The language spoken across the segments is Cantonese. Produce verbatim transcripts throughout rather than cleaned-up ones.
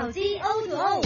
投資 O to O。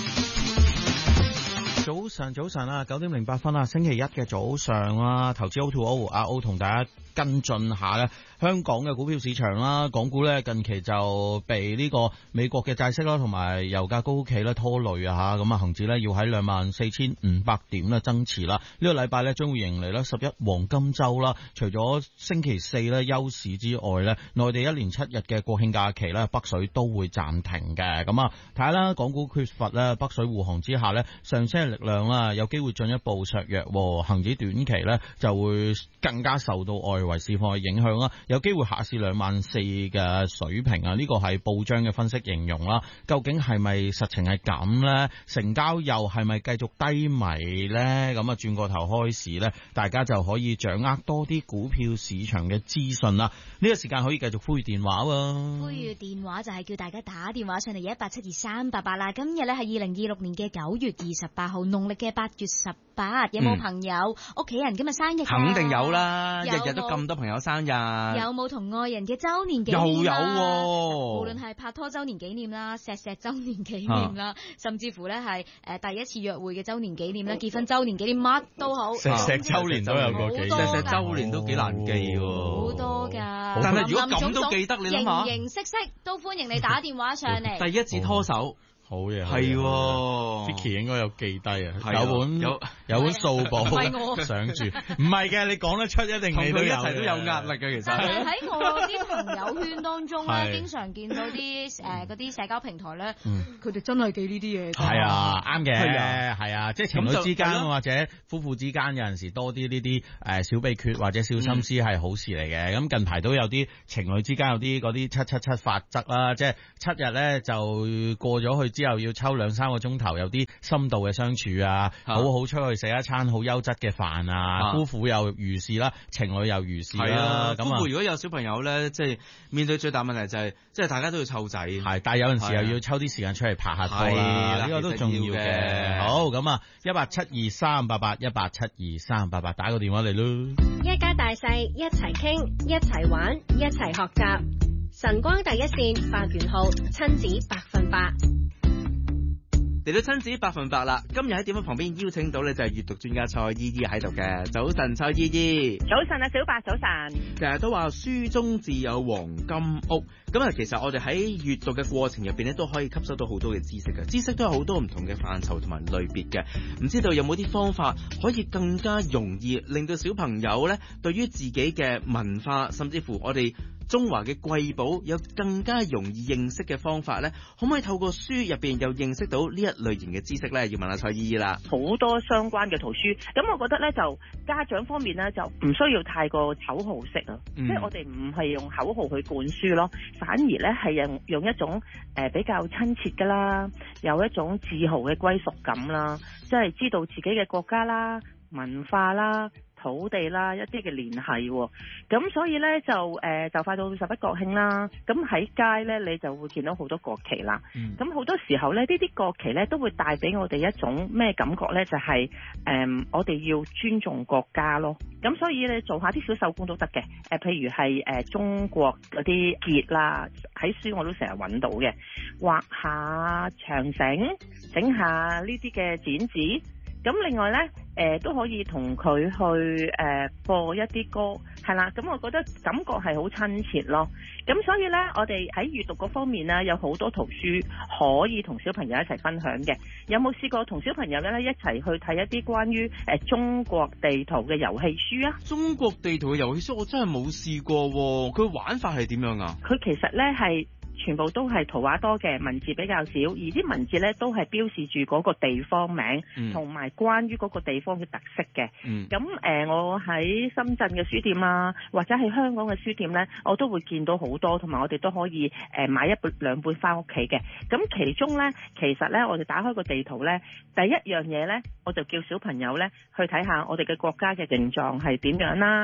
早晨，早晨啊，九點零八分啊，星期一嘅早上啊，投資 O to O， 阿 O 同大家跟進下咧，香港嘅股票市場啦，港股咧近期就被呢個美國嘅債息啦，同埋油價高企咧拖累啊吓，咁啊恒指咧要喺兩萬四千五百點咧增持啦。呢個禮拜咧將會迎嚟咧十一黃金週啦，除咗星期四咧休市之外咧，內地一連七日嘅國慶假期咧，北水都會暫停嘅。咁啊睇下啦，港股缺乏咧北水護航之下咧，上升力量啦，有機會進一步削弱，恒指短期咧就會更加受到外圍市況嘅影響啦，有機會下試兩萬四嘅水平啊！呢個係報章嘅分析形容啦，究竟係咪實情係咁呢？成交又係咪繼續低迷呢？咁啊，轉過頭開市呢，大家就可以掌握多啲股票市場嘅資訊啦。呢個時間可以繼續呼籲電話喎， 呼籲電話就係叫大家打電話上嚟一八七二三八八啦。今日咧係二零二六年嘅九月二十八號，農曆嘅八月十八，有冇朋友屋企、嗯、人今日生日？ 肯定有啦，日日都咁多朋友生日。 有冇同愛人嘅周年紀念？ 又有、啊， 無論係拍拖周年紀念啦、錫錫周年紀念啦、啊，甚至乎咧係誒第一次約會嘅周年紀念啦、結婚周年紀念，乜都好。 錫錫周年都有個紀念， 錫錫周年都幾難記喎， 好多㗎。 但係如果咁都記得，你諗下， 形形色色都歡迎你打電話上嚟。 第一次拖手。 好嘢， 係喎 Vicky 應該有記低啊， 有本有有本數簿上住，唔係嘅，你講得出一定你都有，同佢一齊都有壓力嘅其實。 但係喺我啲朋友圈當中咧，經常見到啲誒嗰啲社交平台咧，佢哋真係記呢啲嘢。係啊，啱嘅，係啊，即係情侶之間或者夫婦之間有陣時多啲呢啲誒小秘訣或者小心思係好事嚟嘅。咁近排都有啲情侶之間有啲嗰啲七七七法則啦，即係七日咧就過咗去。之後要抽兩三個鐘頭，有啲深度嘅相處啊，好好出去食一餐好優質嘅飯啊，夫婦又如是啦，情侶又如是啦。咁夫婦如果有小朋友咧，即係面對最大問題就係，即係大家都要湊仔， 係，但係有陣時又要抽啲時間出嚟拍下拖啦，呢個都重要嘅。好，咁啊，一八七二三八八，一八七二三八八，打個電話嚟咯。 一家大細一齊傾，一齊玩，一齊學習。晨光第一線發元號，親子百分百。 嚟到親子百分百啦！今日喺電話旁邊邀請到咧就係閱讀專家蔡依依喺度嘅。早晨，蔡依依。 早晨啊，小白，早晨。 成日都話書中自有黃金屋，咁啊，其實我哋喺閱讀嘅過程入邊咧都可以吸收到好多嘅知識嘅，知識都有好多唔同嘅範疇同埋類別嘅。唔知道有冇啲方法可以更加容易令到小朋友咧對於自己嘅文化，甚至乎我哋中華嘅瑰寶有更加容易認識嘅方法咧？可唔可以透過書入邊又認識到呢一類型嘅知識咧？要問下蔡依依啦。 好多相關嘅圖書，咁我覺得咧就家長方面咧就唔需要太過口號式啊，即係、嗯、我哋唔係用口號去灌輸咯，反而咧係用用一種誒、呃、比較親切噶啦，有一種自豪嘅歸屬感啦，即係知道自己嘅國家啦、文化啦、土地啦，一啲嘅聯繫，咁所以咧就誒、呃、就快到十一國慶啦，咁喺街咧你就會見到好多國旗啦，咁好、嗯、多時候咧呢啲國旗咧都會帶俾我哋一種咩感覺咧？就係、是、誒、呃、我哋要尊重國家咯，咁所以你做下啲小手工都得嘅，誒、呃、譬如係誒、呃、中國嗰啲結啦，喺書我都成日揾到嘅，畫下長繩，整下呢啲嘅剪紙。咁另外咧，誒、呃、都可以同佢去誒、呃、播一啲歌，係啦。咁我覺得感覺係好親切咯。咁所以咧，我哋喺閱讀嗰方面咧，有好多圖書可以同小朋友一齊分享嘅。有冇試過同小朋友咧一齊去睇一啲關於誒、呃、中國地圖嘅遊戲書啊？ 中國地圖嘅遊戲書我真係冇試過喎，佢玩法係點樣啊？ 佢其實咧係全部都係圖畫多嘅，文字比較少，而啲文字咧都係標示住嗰個地方名，同埋、嗯、關於嗰個地方嘅特色嘅。咁誒、嗯呃，我喺深圳嘅書店啊，或者喺香港嘅書店咧，我都會見到好多，同埋我哋都可以誒、呃、買一本兩本翻屋企嘅。咁其中咧，其實咧，我哋打開個地圖咧，第一樣嘢咧，我就叫小朋友咧去睇下我哋嘅國家嘅形狀係點樣啦，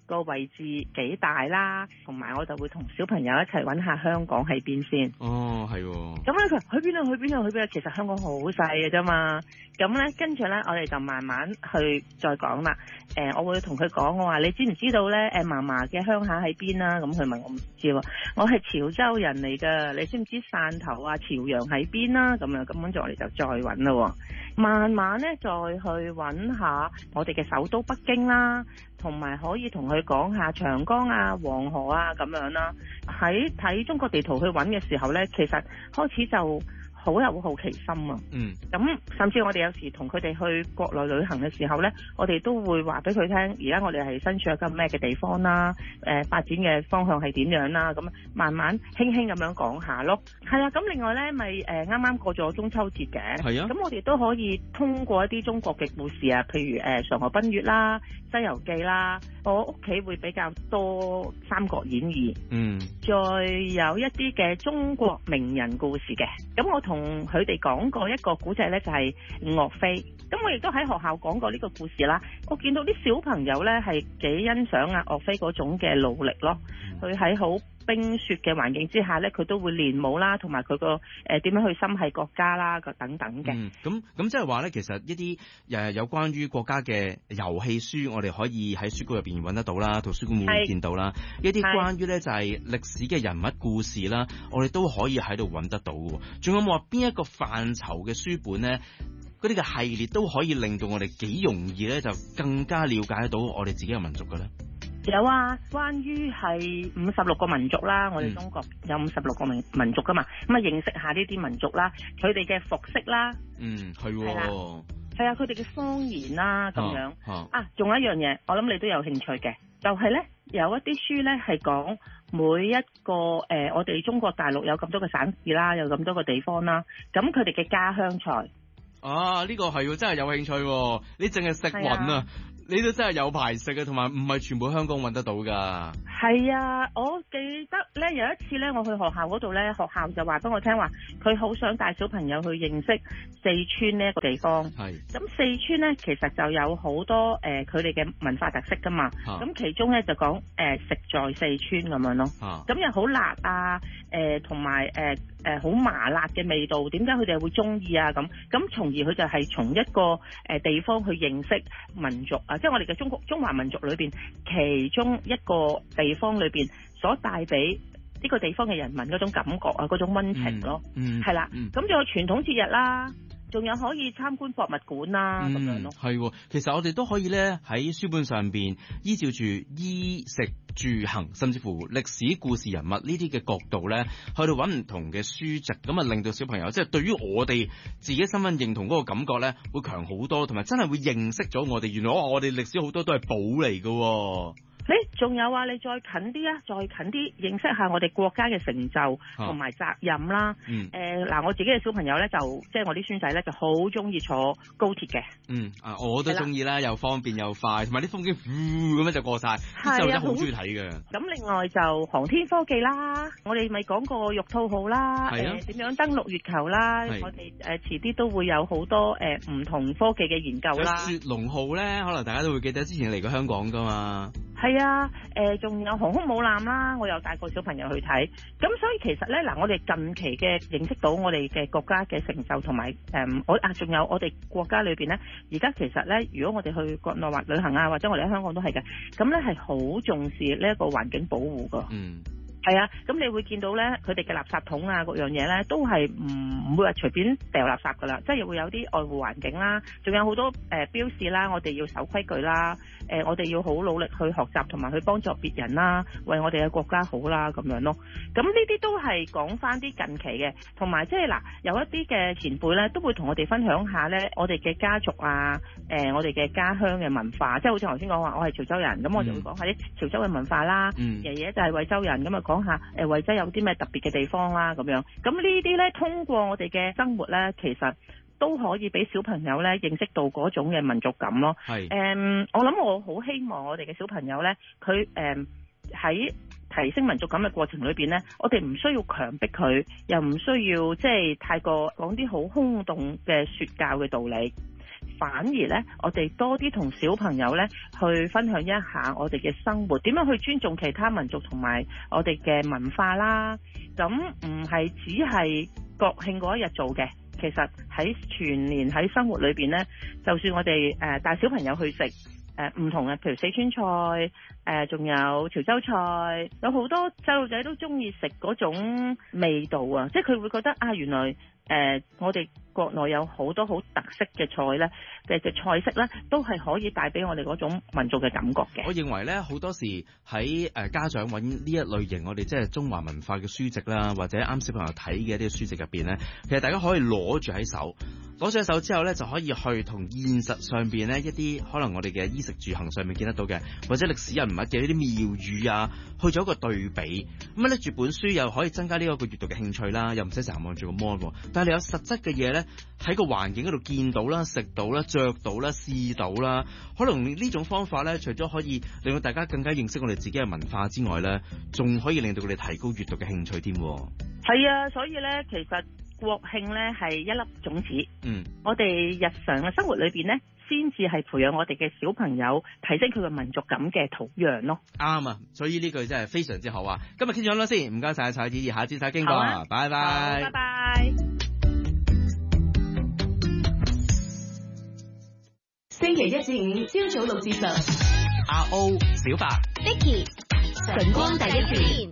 個位置幾大啦，同埋我就會同小朋友一齊揾下香港喺邊先。 哦，係喎。 咁咧佢去邊啊？去邊啊？去邊啊？其實香港好細嘅啫嘛。咁咧跟住咧，我哋就慢慢去再講啦。誒、呃，我會同佢講，我話你知唔知道咧？誒，嫲嫲嘅鄉下喺邊啊？咁佢問我唔知喎。我係潮州人嚟㗎，你知唔知汕頭啊、潮陽喺邊啊？咁樣根本就我哋就再揾啦。慢慢咧再去揾下我哋嘅首都北京啦。同埋可以同佢講下長江啊、黃河啊咁樣啦。喺睇中國地圖去揾嘅時候呢，其實開始就好有好奇心啊。 嗯。 咁甚至我哋有時同佢哋去國內旅行嘅時候呢，我哋都會話俾佢聽，而家我哋係身處一個咩嘅地方啦，誒、呃、發展嘅方向係點樣啦，咁慢慢輕輕咁樣講下咯。係啊，咁另外呢，咪誒啱啱過咗中秋節嘅。係啊。咁我哋都可以通過一啲中國嘅故事啊，譬如誒、呃《嫦娥奔月》啦。《西遊記》啦，我屋企會比較多《三國演義》，嗯，再有一啲嘅中國名人故事嘅。咁我同佢哋講過一個古仔呢，就係岳飛。咁我亦都喺學校講過呢個故事啦。我見到啲小朋友呢係幾欣賞啊岳飛嗰種嘅努力咯。佢喺好冰雪嘅環境之下呢，佢都會練武啦，同埋佢個誒點樣去心繫國家啦，個等等嘅。 嗯，咁咁即係話呢，其實一啲誒有關於國家嘅遊戲書，我哋可以喺書局入邊揾得到啦，圖書館會見到啦。一啲關於呢就係歷史嘅人物故事啦，我哋都可以喺度揾得到嘅。仲有冇話邊一個範疇嘅書本呢？嗰啲嘅系列都可以令到我哋幾容易呢，就更加了解到我哋自己嘅民族嘅呢？ 有啊，關於係五十六個民族啦，我哋中國有五十六個民民族噶嘛，咁啊認識下呢啲民族啦，佢哋嘅服飾啦，嗯係喎，係啊，佢哋嘅方言啦咁樣，啊，仲、啊、有一樣嘢，我諗你都有興趣嘅，就係、是、咧有一啲書咧係講每一個誒、呃，我哋中國大陸有咁多個省市啦，有咁多個地方啦，咁佢哋嘅家鄉菜， 啊呢、這個係真係有興趣，你淨係食雲啊。你都真係有排食嘅，同埋唔係全部香港揾得到噶。 係啊，我記得咧有一次咧，我去學校嗰度咧，學校就話俾我聽話，佢好想帶小朋友去認識四川呢一個地方。係。咁四川咧，其實就有好多誒佢哋嘅文化特色噶嘛。咁、啊、其中咧就講誒、呃、食在四川咁樣咯。咁、啊、又好辣啊，誒同埋誒誒好麻辣嘅味道，點解佢哋會中意啊？咁咁從而佢就係從一個誒、呃、地方去認識民族啊，即係我哋嘅中國中華民族裏邊其中一個地方裏邊所帶俾呢個地方嘅人民嗰種感覺啊，嗰種溫情咯，嗯，係啦，咁仲有傳統節日啦，仲有可以參觀博物館啦，咁、嗯、樣咯。係， 其實我哋都可以咧喺書本上邊依照住衣食住行，甚至乎歷史故事人物呢啲嘅角度咧，去到揾唔同嘅書籍，咁啊令到小朋友即係、就是、對於我哋自己身份認同嗰個感覺咧，會強好多，同埋真係會認識咗我哋，原來我哋歷史好多都係寶嚟㗎。 誒，仲有啊！你再近啲啊，再近啲認識下我哋國家嘅成就同埋責任啦。誒、嗯，嗱、呃，我自己嘅小朋友咧，就即係我啲孫仔咧，就好中意坐高鐵嘅。嗯，啊，我都中意啦，又方便又快，同埋啲風機呼咁樣就過晒，啲細路仔好中意睇嘅。咁另外就航天科技啦，我哋咪講過玉兔號啦，誒點、呃、樣登陸月球啦，我哋誒遲啲都會有好多誒唔、呃、同科技嘅研究啦。雪龍號咧，可能大家都會記得之前嚟過香港噶嘛。係啊，誒、呃，仲有航空母艦啦，我有帶個小朋友去睇，咁所以其實咧，嗱，我哋近期嘅認識到我哋嘅國家嘅成就同埋，誒、嗯，我啊，仲有我哋國家裏邊咧，而家其實咧，如果我哋去國內或旅行啊，或者我哋喺香港都係嘅，咁咧係好重視呢一個環境保護噶。嗯。係啊，咁你會見到咧，佢哋嘅垃圾桶啊，各樣嘢咧，都係唔唔會話隨便掉垃圾噶啦，即係會有啲愛護環境啦，仲有好多誒、呃、標示啦，我哋要守規矩啦，誒、呃、我哋要好努力去學習同埋去幫助別人啦，為我哋嘅國家好啦咁樣咯。咁呢啲都係講翻啲近期嘅，同埋即係嗱，有一啲嘅前輩咧都會同我哋分享下咧，我哋嘅家族啊，誒、呃、我哋嘅家鄉嘅文化，即係好似頭先講話，我係潮州人，咁我就會講下啲潮州嘅文化啦。嗯。爺爺就係惠州人，咁啊講下誒惠州有啲咩特別嘅地方啦，咁樣。咁呢啲咧，通過我哋嘅生活咧，其實都可以俾小朋友咧認識到嗰種嘅民族感咯。係。誒、嗯，我諗我好希望我哋嘅小朋友咧，佢誒喺提升民族感嘅過程裏邊咧，我哋唔需要強迫佢，又唔需要即係太過講啲好空洞嘅說教嘅道理。 反而咧，我哋多啲同小朋友咧去分享一下我哋嘅生活，點樣去尊重其他民族同埋我哋嘅文化啦。咁唔係只係國慶嗰一日做嘅，其實喺全年喺生活裏邊咧，就算我哋誒帶小朋友去食誒唔同嘅，譬如四川菜，誒仲有潮州菜，有好多細路仔都中意食嗰種味道啊！即係佢會覺得啊，原來誒、呃、我哋國內有好多好特色嘅菜咧嘅嘅菜式咧，都係可以帶俾我哋嗰種民族嘅感覺嘅。 我認為咧，好多時喺誒家長揾呢一類型我哋即係中華文化嘅書籍啦，或者啱小朋友睇嘅一啲書籍入邊咧，其實大家可以攞住喺手，攞住喺手之後咧，就可以去同現實上邊咧一啲可能我哋嘅衣食住行上面見得到嘅，或者歷史人物嘅呢啲廟宇啊，去做一個對比。咁拎住本書又可以增加呢一個閱讀嘅興趣啦，又唔使成日望住個 mon。但係你有實質嘅嘢咧，喺個環境嗰度見到啦、食到啦、着到啦、試到啦，可能呢種方法咧，除咗可以令到大家更加認識我哋自己嘅文化之外咧，仲可以令到佢哋提高閱讀嘅興趣添。 係啊，所以咧，其實國慶咧係一粒種子。嗯，我哋日常嘅生活裏邊咧，先至係培養我哋嘅小朋友提升佢嘅民族感嘅土壤咯。 啱啊，所以呢句真係非常之好啊！今日傾咗咁多先，唔該晒蔡子怡，下次再傾過，啊、拜拜。 拜拜。 星期一至五朝早六至十， 阿 O 小白 Vicky 晨光第一線。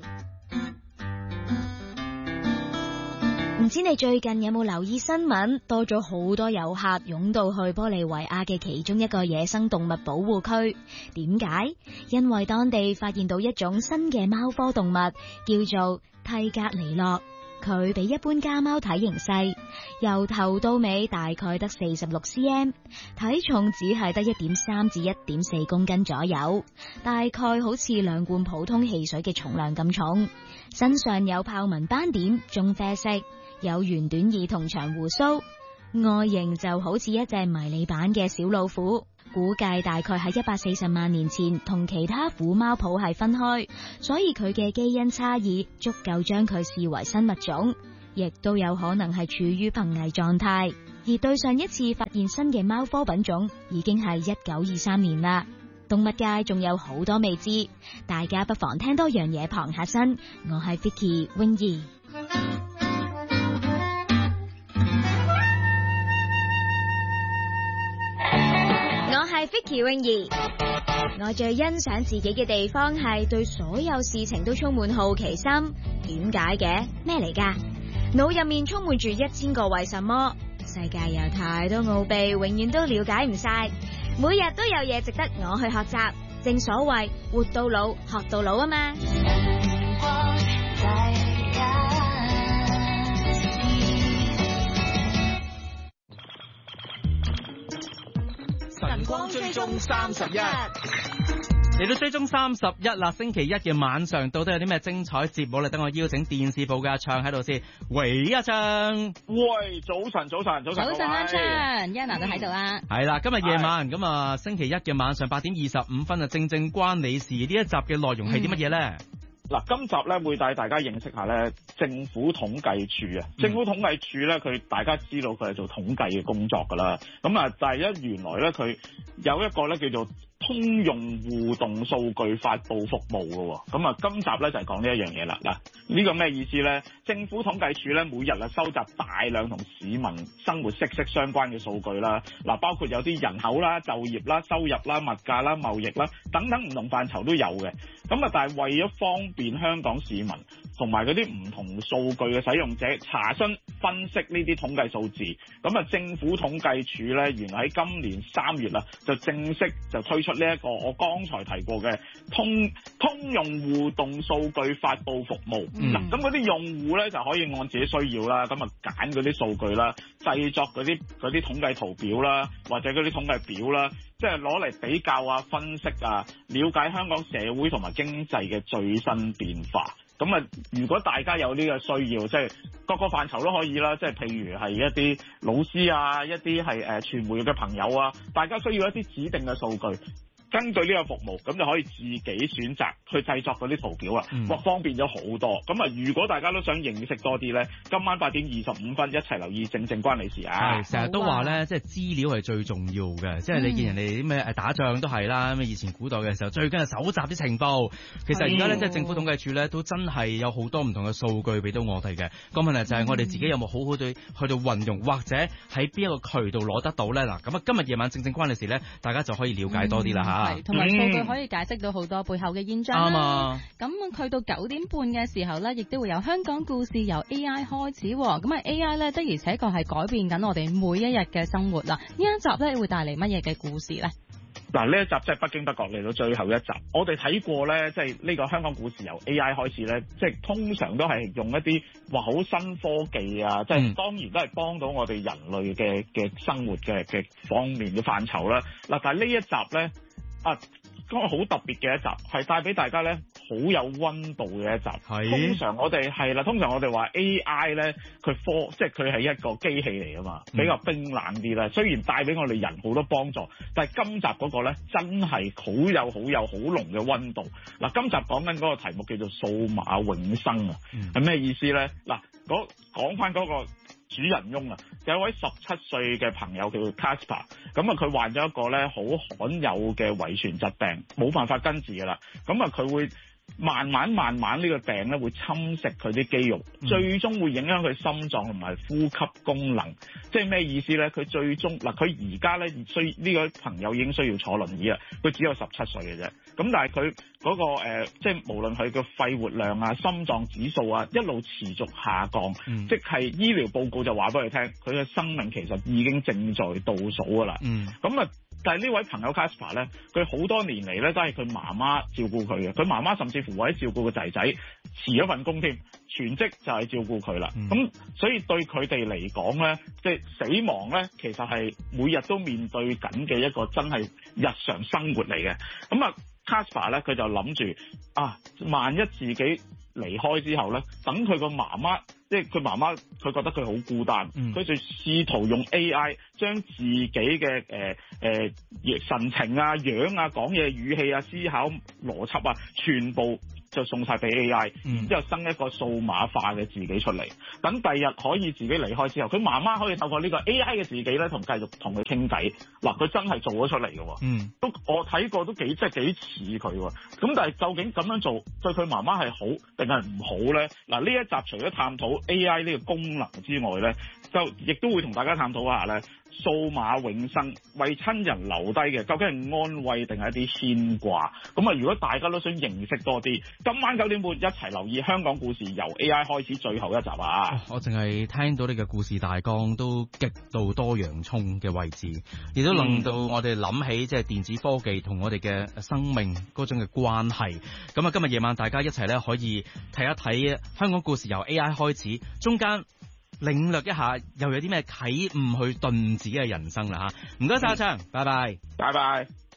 唔知你最近有冇留意新聞？多咗好多遊客湧到去玻利維亞嘅其中一個野生動物保護區。點解？因為當地發現到一種新嘅貓科動物，叫做蒂格尼諾。佢比一般家貓體型細，由頭到尾大概得四十六 cm， 體重只係得一點三至一點四公斤左右，大概好似兩罐普通汽水嘅重量咁重。身上有豹紋斑點，棕啡色，有圓短耳同長鬍鬚，外形就好似一隻迷你版嘅小老虎。估計大概喺一百四十萬年前同其他虎貓譜係分開，所以佢嘅基因差異足夠將佢視為新物種，亦都有可能係處於瀕危狀態。而對上一次發現新嘅貓科品種已經係一九二三年啦。動物界仲有好多未知，大家不妨聽多樣嘢傍下身。我係 Vicky 泳兒。我係 Vicky 泳兒，我最欣賞自己嘅地方係對所有事情都充滿好奇心。點解嘅？咩嚟㗎？腦入面充滿住一千個為什麼。世界有太多奧秘，永遠都了解唔晒。每日都有嘢值得我去學習。正所謂活到老，學到老啊嘛。 晨光追蹤三十一，嚟到追蹤三十一啦！星期一嘅晚上到底有啲咩精彩節目咧？等我邀請電視部嘅阿暢喺度先。喂，阿暢， 喂，早晨，早晨，早晨， 早晨，阿暢，Yana都喺度啦。 係啦，今日夜晚咁啊，星期一嘅晚上八點二十五分啊，正正關你事。呢一集嘅內容係啲乜嘢咧？ 嗱、嗯，今集咧會帶大家認識下咧政府統計處啊。政府統計處咧，佢大家知道佢係做統計嘅工作噶啦。咁啊，但係一原來咧佢有一個咧叫做通用互動數據發佈服務嘅喎。咁啊，今集咧就係講呢一樣嘢啦。嗱，呢個咩意思咧？政府統計處咧每日啊收集大量同市民生活息息相關嘅數據啦。嗱，包括有啲人口啦、就業啦、收入啦、物價啦、貿易啦等等唔同範疇都有嘅。咁啊，但係為咗方便香港市民同埋嗰啲唔同數據嘅使用者查詢分析呢啲統計數字，咁啊，政府統計處咧原來喺今年三月啦就正式就推出呢一個我剛才提過嘅通通用互動數據發佈服務。嗱、嗯，咁嗰啲用戶咧就可以按自己需要啦，咁啊揀嗰啲數據啦，製作嗰啲嗰啲統計圖表啦，或者嗰啲統計表啦，即係攞嚟比較啊、分析啊、了解香港社會同埋經濟嘅最新變化。咁啊，如果大家有呢個需要，即係各個範疇都可以啦，即係譬如係一啲老師啊，一啲係誒傳媒嘅朋友啊，大家需要一啲指定嘅數據， 根據呢個服務，咁就可以自己選擇去製作嗰啲圖表啦，哇、嗯，方便咗好多。咁啊，如果大家都想認識多啲咧，今晚八點二十五分一齊留意正正關你事啊！ 係，成日都話咧，即係資料係最重要嘅，即係你見人哋啲咩誒打仗都係啦，咁以前古代嘅時候最緊係搜集啲情報。其實而家咧，即係政府統計處咧，都真係有好多唔同嘅數據俾到我哋嘅。個問題就係我哋自己有冇好好地去到運用，或者喺邊一個渠道攞得到咧？嗱，咁啊，今日夜晚正正關你事咧，大家就可以了解多啲啦嚇。 係，同埋數據可以解釋到好多背後嘅現象啦。咁、嗯、去到九點半嘅時候咧，亦都會有香港故事由 A I 開始。咁啊 A I 咧的而且確係改變緊我哋每一日嘅生活啦。呢一集咧會帶嚟乜嘢嘅故事咧？ 嗱，呢一集即係不經不覺嚟到最後一集。我哋睇過咧，即係呢個香港故事由 A I 開始咧，即係通常都係用一啲話好新科技啊，即係當然都係幫到我哋人類嘅嘅生活嘅嘅方面嘅範疇啦。嗱，但係呢一集咧啊，嗰個好特別嘅一集，係帶俾大家咧好有溫度嘅一集。通常我哋係啦，通常我哋話 A I 咧，佢科即係佢係一個機器嚟㗎嘛，比較冰冷啲啦。雖然帶俾我哋人好多幫助，但係今集嗰個咧真係好有好有好濃嘅溫度。嗱，今集講緊嗰個題目叫做數碼永生啊，係、嗯、咩意思咧？嗱，講翻嗰個主人翁啊，有一位十七歲嘅朋友叫做 Casper， 咁啊佢患咗一個咧好罕有嘅遺傳疾病，冇辦法根治㗎啦。咁啊佢會慢慢慢慢呢個病咧會侵蝕佢啲肌肉，嗯、最終會影響佢心臟同埋呼吸功能。即係咩意思咧？佢最終嗱，佢而家咧需呢個朋友已經需要坐輪椅啦，佢只有十七歲嘅啫。咁但係佢嗰個、呃、即係無論佢嘅肺活量啊、心臟指數啊，一路持續下降，嗯、即係醫療報告就話俾佢聽，佢嘅生命其實已經正在倒數㗎啦。咁啊、嗯，但係呢位朋友 Casper 咧，佢好多年嚟咧都係佢媽媽照顧佢嘅，佢媽媽甚至乎為咗照顧個仔仔辭咗份工添，全職就係照顧佢啦。咁、嗯、所以對佢哋嚟講咧，即係死亡咧，其實係每日都面對緊嘅一個真係日常生活嚟嘅。咁啊 Casper 咧，佢就諗住啊，萬一自己離開之後咧，等佢個媽媽，即係佢媽媽，佢覺得佢好孤單，佢、嗯、就試圖用 A I 將自己嘅誒誒神情啊、樣啊、講嘢語氣啊、思考邏輯啊，全部就送晒俾 A I，然之後生一個數碼化嘅自己出嚟。等第日可以自己離開之後，佢媽媽可以透過呢個 A I 嘅自己咧，同繼續同佢傾偈。嗱，佢真係做咗出嚟嘅，嗯，都我睇過都幾即係幾似佢喎。咁但係究竟咁樣做對佢媽媽係好定係唔好咧？嗱，呢一集除咗探討 A I 呢個功能之外咧，就亦都會同大家探討一下咧，數碼永生為親人留低嘅究竟係安慰定係一啲牽掛？咁啊，如果大家都想認識多啲，今晚九點半一齊留意香港故事由 A I 開始最後一集啊！ 我淨係聽到你嘅故事大綱都極度多洋蔥嘅位置，亦都令到我哋諗起即係電子科技同我哋嘅生命嗰種嘅關係。咁啊，今日夜晚大家一齊咧可以睇一睇香港故事由 A I 開始，中間領略一下又有啲咩啟悟去頓自己嘅人生啦吓。唔該晒阿昌，拜拜， 拜拜。